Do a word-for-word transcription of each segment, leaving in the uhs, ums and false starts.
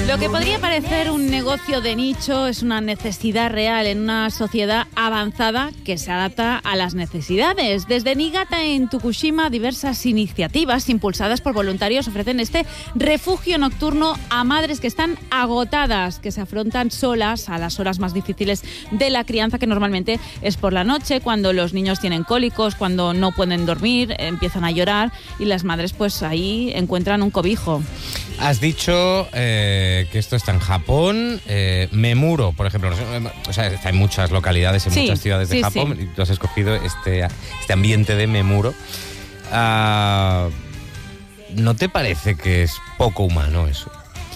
Lo que podría parecer un negocio de nicho es una necesidad real en una sociedad avanzada que se adapta a las necesidades. Desde Niigata, en Tokushima, diversas iniciativas impulsadas por voluntarios ofrecen este refugio nocturno a madres que están agotadas, que se afrontan solas a las horas más difíciles de la crianza, que normalmente es por la noche, cuando los niños tienen cólicos, cuando no pueden dormir, empiezan a llorar y las madres pues ahí encuentran un cobijo. Has dicho eh, que esto está en Japón. Eh, Memuro, por ejemplo. O sea, está en muchas localidades, en sí, muchas ciudades de sí, Japón. Sí. Y tú has escogido este, este ambiente de Memuro. Uh, ¿No te parece que es poco humano eso?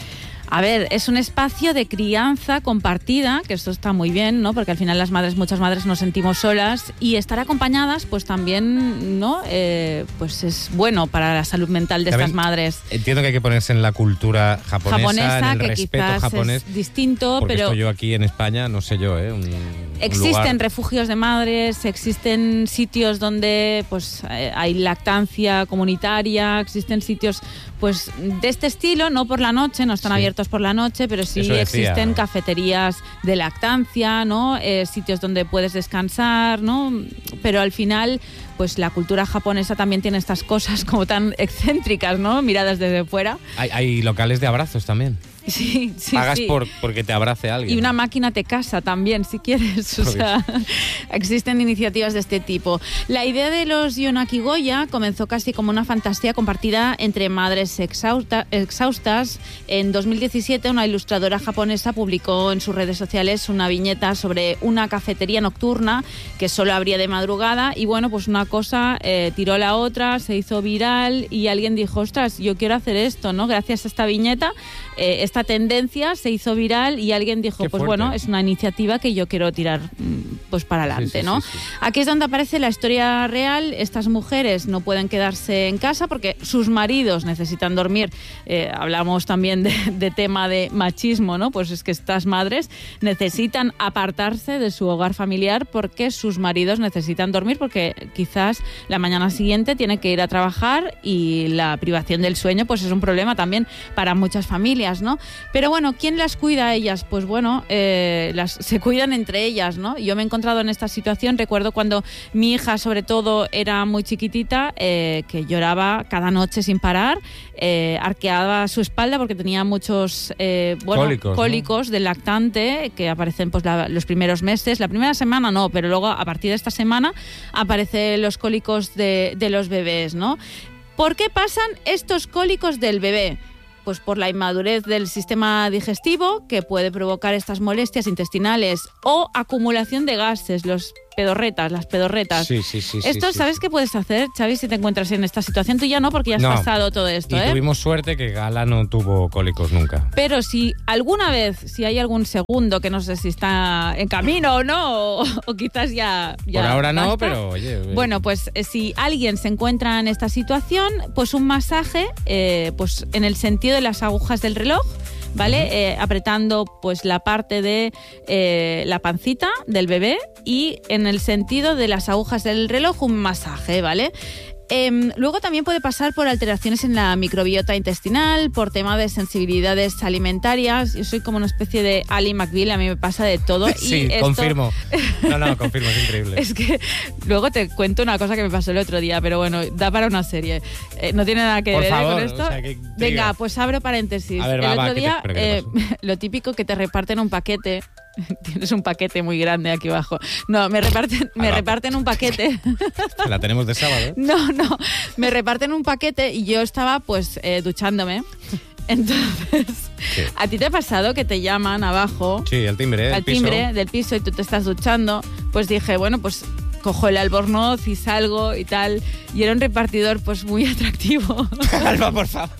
A ver, es un espacio de crianza compartida, que esto está muy bien, ¿no? Porque al final las madres, muchas madres nos sentimos solas, y estar acompañadas, pues también, ¿no? Eh, pues es bueno para la salud mental de también estas madres. Entiendo que hay que ponerse en la cultura japonesa, japonesa en el que respeto quizás japonés. Es distinto, porque pero esto yo aquí en España, no sé yo, ¿eh? Un, existen un lugar. refugios de madres, existen sitios donde pues eh, hay lactancia comunitaria, existen sitios pues de este estilo, no por la noche, no están sí. abiertos por la noche, pero sí existen cafeterías de lactancia, ¿no? Eh, sitios donde puedes descansar, ¿no? Pero al final, pues la cultura japonesa también tiene estas cosas como tan excéntricas, ¿no? Miradas desde fuera. Hay, hay locales de abrazos también. Sí, sí, Pagas sí. por porque te abrace alguien. Y una máquina te casa también, si quieres. O sea, existen iniciativas de este tipo. La idea de los Yonakigoya comenzó casi como una fantasía compartida entre madres exhausta, exhaustas. En dos mil diecisiete, una ilustradora japonesa publicó en sus redes sociales una viñeta sobre una cafetería nocturna que solo abría de madrugada. Y bueno, pues una cosa eh, tiró la otra, se hizo viral y alguien dijo, ostras, yo quiero hacer esto, ¿no? Gracias a esta viñeta, eh, esta tendencia se hizo viral y alguien dijo, pues bueno, es una iniciativa que yo quiero tirar pues para adelante, sí, sí, ¿no? Sí, sí. Aquí es donde aparece la historia real. Estas mujeres no pueden quedarse en casa porque sus maridos necesitan dormir. Eh, hablamos también de, de tema de machismo, ¿no? Pues es que estas madres necesitan apartarse de su hogar familiar porque sus maridos necesitan dormir, porque quizás la mañana siguiente tienen que ir a trabajar y la privación del sueño pues es un problema también para muchas familias, ¿no? Pero bueno, ¿quién las cuida a ellas? Pues bueno, eh, las, se cuidan entre ellas, ¿no? Yo me he encontrado en esta situación, recuerdo cuando mi hija sobre todo era muy chiquitita, eh, que lloraba cada noche sin parar, eh, arqueaba su espalda porque tenía muchos eh, bueno, cólicos, cólicos ¿no? del lactante que aparecen pues la, los primeros meses, la primera semana no, pero luego a partir de esta semana aparecen los cólicos de, de los bebés, ¿no? ¿Por qué pasan estos cólicos del bebé? Pues por la inmadurez del sistema digestivo, que puede provocar estas molestias intestinales, o acumulación de gases, los pedorretas, las pedorretas. Sí, sí, sí. Esto, sí, ¿sabes sí. qué puedes hacer, Xavi, si te encuentras en esta situación? Tú ya no, porque ya has no. pasado todo esto, y ¿eh? tuvimos suerte que Gala no tuvo cólicos nunca. Pero si alguna vez, si hay algún segundo que no sé si está en camino o no, o, o quizás ya, ya... Por ahora no, basta. pero oye... Bueno, pues eh, si alguien se encuentra en esta situación, pues un masaje, eh, pues en el sentido de las agujas del reloj, ¿vale? Uh-huh. Eh, apretando pues la parte de eh, la pancita del bebé y en el sentido de las agujas del reloj un masaje, ¿vale? Eh, luego también puede pasar por alteraciones en la microbiota intestinal, por tema de sensibilidades alimentarias. Yo soy como una especie de Ali McBeal, a mí me pasa de todo. Sí, y esto... confirmo. No, no, confirmo, es increíble. Es que luego te cuento una cosa que me pasó el otro día, pero bueno, da para una serie. Eh, no tiene nada que por ver favor, con esto. O sea, que Venga, pues abro paréntesis. A ver, el va, otro va, día, ¿qué te, ¿qué te eh, lo típico que te reparten un paquete. Tienes un paquete muy grande aquí abajo. No, me reparten, me reparten un paquete. La tenemos de sábado. No, no, me reparten un paquete y yo estaba pues eh, duchándome. Entonces, ¿qué? ¿A ti te ha pasado que te llaman abajo? Sí, el timbre del al piso. timbre del piso y tú te estás duchando. Pues dije, bueno, pues cojo el albornoz y salgo y tal. Y era un repartidor pues muy atractivo. Alba, por favor.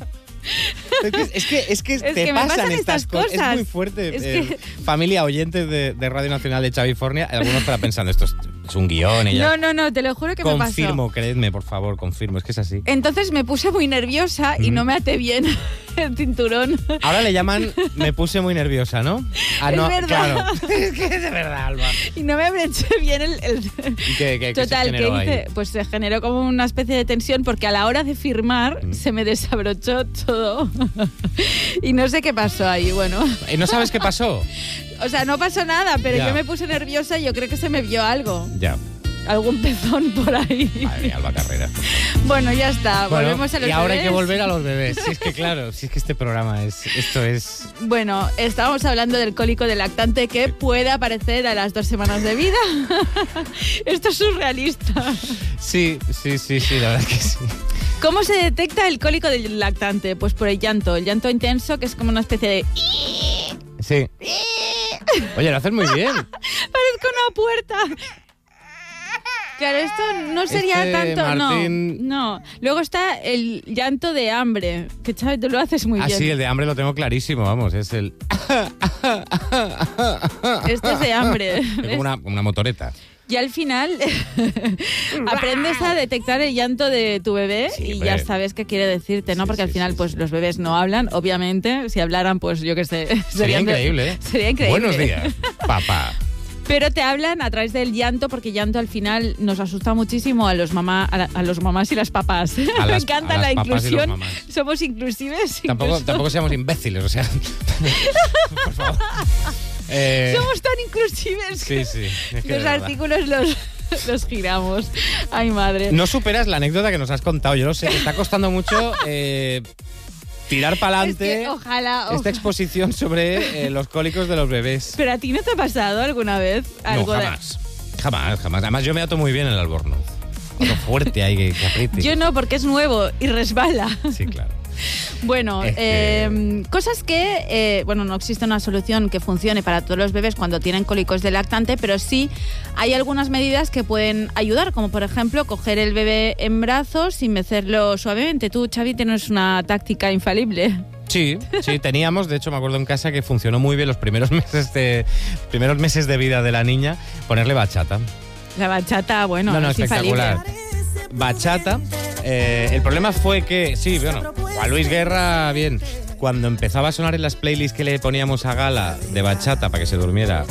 Es que, es que, es que es te que pasan, pasan estas cosas. cosas. Es muy fuerte. Es eh, que... Familia oyentes de, de Radio Nacional de Chavifornia, algunos estarán pensando, estos es un guión. Ella... No, no, no, te lo juro que me pasó. Confirmo, creedme, por favor, confirmo, es que es así. Entonces me puse muy nerviosa y mm. no me até bien el cinturón. Ahora le llaman me puse muy nerviosa, ¿no? Ah, no, es verdad. Claro. Es que es de verdad, Alba. Y no me abroché bien el... el... ¿Y qué, qué, Total, qué que hice, ahí? Pues se generó como una especie de tensión porque a la hora de firmar mm. se me desabrochó todo. Y no sé qué pasó ahí, bueno. ¿Y no sabes qué pasó? O sea, no pasó nada, pero ya. yo me puse nerviosa y yo creo que se me vio algo. Ya. Algún pezón por ahí. Madre mía, Alba Carrera. Bueno, ya está. Bueno, volvemos a los y ahora bebés. hay que volver a los bebés. Si es que claro, si es que este programa es... Esto es... Bueno, estábamos hablando del cólico del lactante que puede aparecer a las dos semanas de vida. Esto es surrealista. Sí, sí, sí, sí, la verdad que sí. ¿Cómo se detecta el cólico del lactante? Pues por el llanto. El llanto intenso, que es como una especie de... Sí. Oye, lo haces muy bien. Parezco una puerta. Claro, esto no sería este tanto... Martín... No, no. Luego está el llanto de hambre, que Xavi, tú lo haces muy ah, bien. Ah, sí, el de hambre lo tengo clarísimo, vamos, es el... Este es de hambre. Es como una, una motoreta. Y al final aprendes a detectar el llanto de tu bebé sí, y ya sabes qué quiere decirte, ¿no? Sí, Porque sí, al final, sí, pues sí. los bebés no hablan, obviamente. Si hablaran, pues yo qué sé. Sería increíble, ¿eh? Sería increíble. Buenos días, papá. Pero te hablan a través del llanto, porque llanto al final nos asusta muchísimo a los mamá, a, la, a los mamás y las papás. A Me las, encanta a las la inclusión. Somos inclusives. Tampoco, tampoco seamos imbéciles, o sea. Por favor. Eh, Somos tan inclusives. Sí, sí. Es que los artículos los, los giramos. Ay, madre. No superas la anécdota que nos has contado. Yo lo sé, te está costando mucho. Eh, tirar para adelante es que ojalá, ojalá esta exposición sobre eh, los cólicos de los bebés. ¿Pero a ti no te ha pasado alguna vez algo? No, jamás. De... Jamás, jamás. Además, yo me ato muy bien en el albornoz. Cuando fuerte hay que, que apriete. Yo no, porque es nuevo y resbala. Sí, claro. Bueno, es que... eh, cosas que, eh, bueno, no existe una solución que funcione para todos los bebés cuando tienen cólicos de lactante, pero sí hay algunas medidas que pueden ayudar, como por ejemplo coger el bebé en brazos y mecerlo suavemente. Tú, Xavi, tienes una táctica infalible. Sí, sí, teníamos, de hecho me acuerdo en casa que funcionó muy bien los primeros meses de, primeros meses de vida de la niña, ponerle bachata. La bachata, bueno, no, no, es espectacular. infalible. Bachata. Eh, el problema fue que, sí, bueno, a Luis Guerra, bien, cuando empezaba a sonar en las playlists que le poníamos a Gala de bachata para que se durmiera,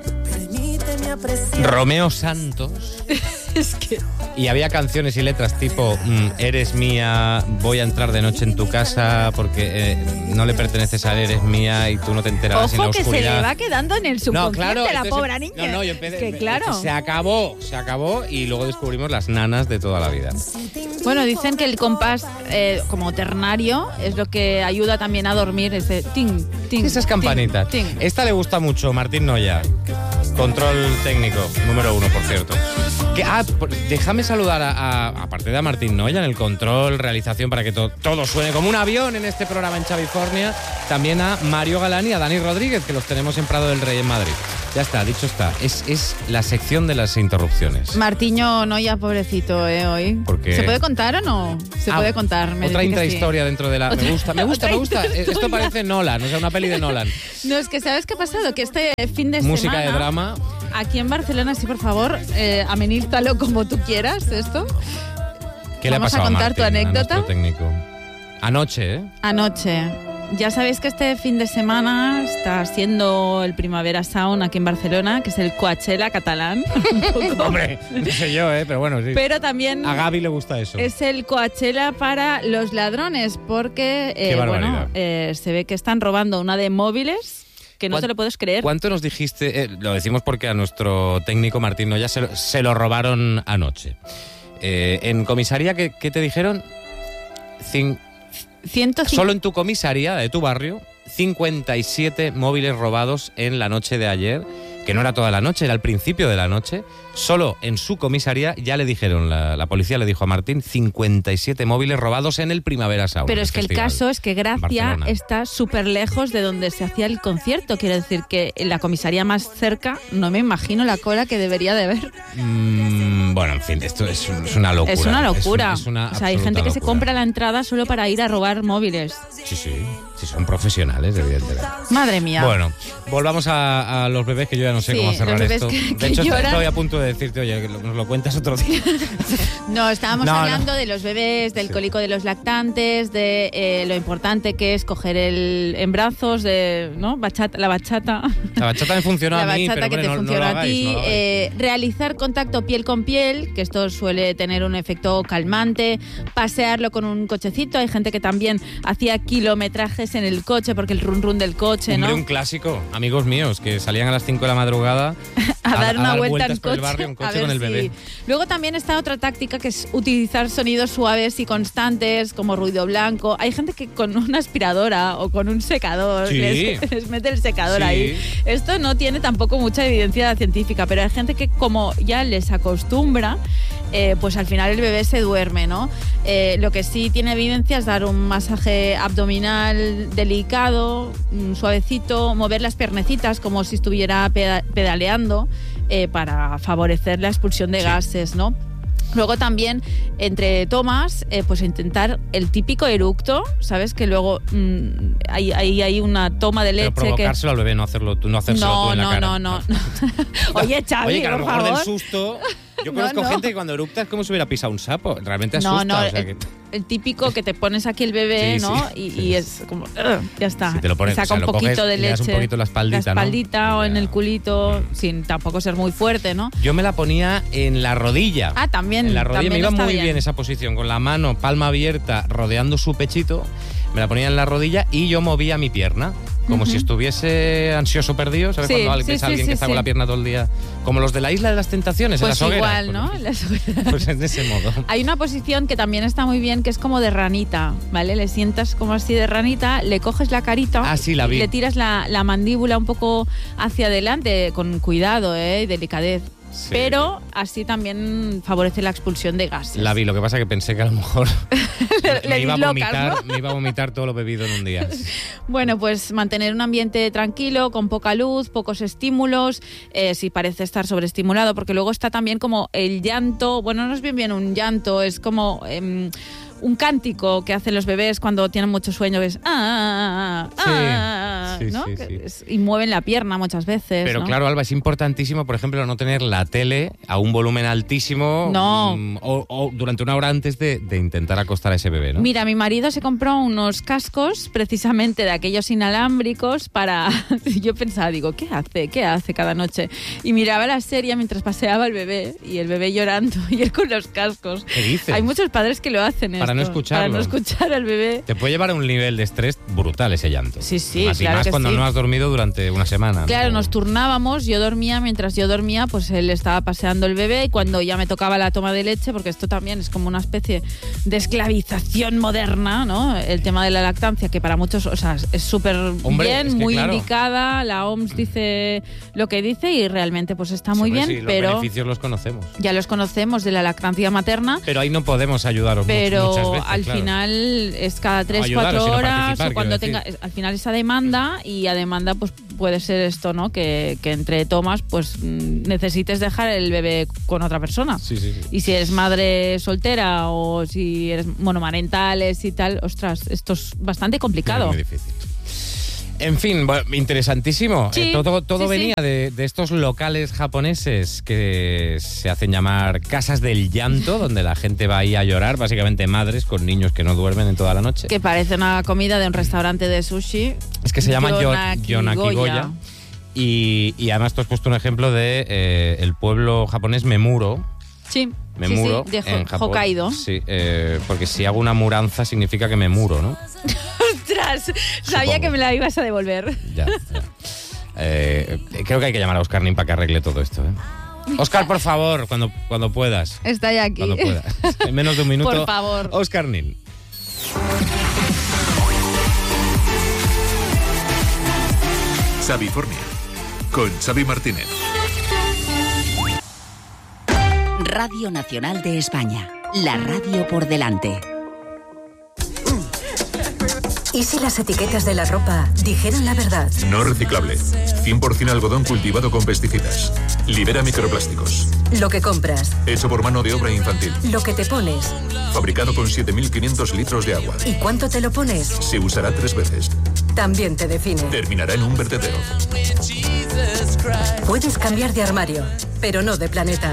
Romeo Santos. Es que... Y había canciones y letras tipo mm, eres mía, voy a entrar de noche en tu casa porque eh, no le perteneces a él, eres mía y tú no te enterarás en la Ojo que oscuridad. se le va quedando en el subconsciente no, claro, la entonces, pobre niña. No, no, yo empecé, es que, claro. Se acabó, se acabó y luego descubrimos las nanas de toda la vida. Bueno, dicen que el compás eh, como ternario es lo que ayuda también a dormir, ese ting, ting. Esas campanitas. Ting, ting. Esta le gusta mucho, Martín Noya. Control técnico, número uno, por cierto. Que, ah, déjame saludar a, a, aparte de a Martín Noya en el control, realización, para que to, todo suene como un avión en este programa en Chavifornia. También a Mario Galán y a Dani Rodríguez, que los tenemos en Prado del Rey, en Madrid. Ya está, dicho está. Es, es la sección de las interrupciones. Martiño Noya, pobrecito, ¿eh? Hoy. Porque... ¿Se puede contar o no? Se ah, puede contar. Me otra intrahistoria sí. dentro de la... Otra, me gusta, me gusta, me gusta. Historia. Esto parece Nolan, o sea, una peli de Nolan. No, es que ¿sabes qué ha pasado? Que este fin de Música semana... de drama. Aquí en Barcelona, sí, por favor, eh, amenízalo como tú quieras, esto. ¿Qué le ha pasado Vamos a contar a Martín, tu anécdota. A nuestro técnico? Anoche, ¿eh? Anoche. Ya sabéis que este fin de semana está siendo el Primavera Sound aquí en Barcelona, que es el Coachella catalán. Un poco. Hombre, no sé yo, ¿eh? Pero bueno, sí. Pero también a Gaby le gusta eso. Es el Coachella para los ladrones, porque eh, bueno, eh, se ve que están robando una de móviles que no te lo puedes creer. ¿Cuánto nos dijiste? Eh, lo decimos porque a nuestro técnico Martín Noya se lo, se lo robaron anoche. Eh, en comisaría, ¿qué, qué te dijeron? Cin... ciento cinco... Solo en tu comisaría de tu barrio, cincuenta y siete móviles robados en la noche de ayer, que no era toda la noche, era el principio de la noche. Solo en su comisaría ya le dijeron, la, la policía le dijo a Martín, cincuenta y siete móviles robados en el Primavera Sound. Pero es que el caso es que Gracia está súper lejos de donde se hacía el concierto. Quiero decir que en la comisaría más cerca, no me imagino la cola que debería de haber. Mm, Bueno, en fin, esto es, es una locura. Es una locura. Es un, es una o sea, hay gente que locura. se compra la entrada solo para ir a robar móviles. Sí, sí, sí, son profesionales, evidentemente. Madre mía. Bueno, volvamos a, a los bebés, que yo ya no sé sí, cómo cerrar esto. Que, que de hecho, lloran. estoy a punto de decirte, oye, nos lo cuentas otro día. No, estábamos no, hablando no. de los bebés, del sí. cólico de los lactantes, de eh, lo importante que es coger el en brazos, de ¿no? bachata, la bachata. La bachata me funcionó la a mí, bachata pero que hombre, te no, funciona no lo hagáis, a ti. no lo hagáis. Eh, realizar contacto piel con piel, que esto suele tener un efecto calmante. Pasearlo con un cochecito. Hay gente que también hacía kilometrajes en el coche porque el run run del coche, Hombre, ¿no? un clásico. Amigos míos que salían a las cinco de la madrugada a, a dar una a dar vuelta vueltas en por coche, el barrio en coche a ver con el bebé. Si... Luego también está otra táctica que es utilizar sonidos suaves y constantes como ruido blanco. Hay gente que con una aspiradora o con un secador sí. les, les mete el secador sí. ahí. Esto no tiene tampoco mucha evidencia científica, pero hay gente que como ya les acostumbra, eh, pues al final el bebé se duerme, ¿no? Eh, lo que sí tiene evidencia es dar un masaje abdominal delicado, suavecito, mover las piernecitas como si estuviera peda- pedaleando eh, para favorecer la expulsión de sí. gases, ¿no? Luego también, entre tomas, eh, pues intentar el típico eructo, ¿sabes? Que luego mmm, hay, hay, hay una toma de leche. Pero provocárselo que... al bebé, no hacerlo tú, no hacérselo no, tú en no, la cara. No, no, no. Oye, Xavi, Oye, que a lo por mejor favor. del susto... Yo conozco no, no. gente que cuando eructa es como si hubiera pisado un sapo. Realmente asusta. No, no, o sea el, que... el típico que te pones aquí el bebé, sí, ¿no? Sí. Y, y es como, uh, ya está. Si te lo pones, saca o sea, un lo poquito coges, de le das leche. un poquito la espaldita, La espaldita ¿no? o en Ya. el culito, sin tampoco ser muy fuerte, ¿no? Yo me la ponía en la rodilla. Ah, también. En la rodilla también me iba está muy bien. bien esa posición, con la mano, palma abierta, rodeando su pechito. Me la ponía en la rodilla y yo movía mi pierna. Como uh-huh. si estuviese ansioso perdido, ¿sabes? Sí, Cuando alguien, sí, ves a sí, alguien sí, que está sí. con la pierna todo el día. Como los de la Isla de las Tentaciones, pues en las hogueras. Igual, ¿no? En las hogueras. Pues es de ese modo. Hay una posición que también está muy bien, que es como de ranita, ¿vale? Le sientas como así de ranita, le coges la carita ah, sí, la vi. y le tiras la, la mandíbula un poco hacia adelante, con cuidado, ¿eh? Y delicadez. Sí. Pero así también favorece la expulsión de gases. La vi, lo que pasa es que pensé que a lo mejor le, me, le iba a vomitar, locas, ¿no? me iba a vomitar todo lo bebido en un día. Bueno, pues mantener un ambiente tranquilo, con poca luz, pocos estímulos, eh, si parece estar sobreestimulado, porque luego está también como el llanto, bueno, no es bien bien un llanto, es como... Eh, un cántico que hacen los bebés cuando tienen mucho sueño, que es ah, ah, ah, sí, sí, ¿no? sí, Que sí. es, y mueven la pierna muchas veces. Pero ¿no? claro, Alba, es importantísimo, por ejemplo, no tener la tele a un volumen altísimo no. mmm, o, o durante una hora antes de, de intentar acostar a ese bebé, ¿no? Mira, mi marido se compró unos cascos precisamente de aquellos inalámbricos para... Yo pensaba, digo, ¿qué hace? ¿Qué hace cada noche? Y miraba la serie mientras paseaba el bebé y el bebé llorando y él con los cascos. ¿Qué dices? Hay muchos padres que lo hacen Para no escucharlo. Para no escuchar al bebé. Te puede llevar a un nivel de estrés brutal ese llanto. Sí, sí, más claro y más que cuando sí. no has dormido durante una semana. Claro, ¿no? nos turnábamos, yo dormía, mientras yo dormía, pues él estaba paseando el bebé y cuando ya me tocaba la toma de leche, porque esto también es como una especie de esclavización moderna, ¿no? El tema de la lactancia, que para muchos, o sea, es súper bien, es que muy claro. indicada, la O M S dice lo que dice y realmente pues está muy sí, bien, sí, los pero... Los beneficios los conocemos. Ya los conocemos de la lactancia materna. Pero ahí no podemos ayudaros pero muchas veces, al claro. final es cada tres, No ayudaros, cuatro sino horas participar, o cuando quiero tenga al final esa demanda y a demanda pues puede ser esto, ¿no? Que, que entre tomas pues necesites dejar el bebé con otra persona. Sí, sí, sí. Y si eres madre soltera o si eres monomarentales y tal, ostras, esto es bastante complicado. Es muy difícil. En fin, bueno, interesantísimo. Sí, eh, todo todo sí, venía sí. De, de estos locales japoneses que se hacen llamar casas del llanto, donde la gente va ahí a llorar, básicamente madres con niños que no duermen en toda la noche. Que parece una comida de un restaurante de sushi. Es que se llama Yonakigoya. Yonakigoya. Y, y además tú has puesto un ejemplo de eh, el pueblo japonés Memuro. Sí, Memuro sí, sí, de en Japón. Hokkaido. Sí, eh, porque si hago una muranza significa que me muro, ¿no? ¡Ostras! Sabía Supongo. que me la ibas a devolver. Ya, ya. Eh, creo que hay que llamar a Oscar Nin para que arregle todo esto, ¿eh? Oscar, por favor, cuando, cuando puedas. Está ya aquí. Cuando puedas. En menos de un minuto. Por favor. Oscar Nin. Xavifornia, con Xavi Martínez. Radio Nacional de España, la radio por delante. ¿Y si las etiquetas de la ropa dijeran la verdad? No reciclable. cien por ciento algodón cultivado con pesticidas. Libera microplásticos. Lo que compras. Hecho por mano de obra infantil. Lo que te pones. Fabricado con siete mil quinientos litros de agua. ¿Y cuánto te lo pones? Se usará tres veces. También te define. Terminará en un vertedero. Puedes cambiar de armario, pero no de planeta.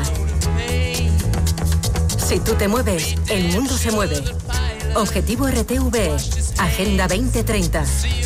Si tú te mueves, el mundo se mueve. Objetivo R T V E. Agenda veinte treinta.